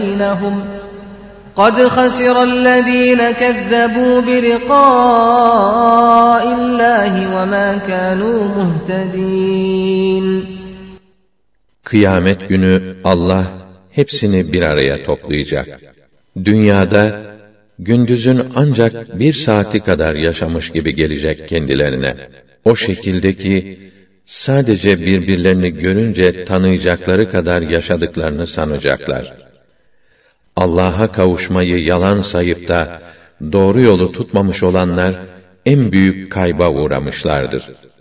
بَيْنَهُمْ قَدْ خَسِرَ الَّذ۪ينَ كَذَّبُوا بِلِقَاءِ اللّٰهِ وَمَا كَانُوا مُهْتَد۪ينَ. Kıyamet günü Allah hepsini bir araya toplayacak. Dünyada gündüzün ancak 1 saati kadar yaşamış gibi gelecek kendilerine. O şekilde ki sadece birbirlerini görünce tanıyacakları kadar yaşadıklarını sanacaklar. Allah'a kavuşmayı yalan sayıp da doğru yolu tutmamış olanlar en büyük kayba uğramışlardır.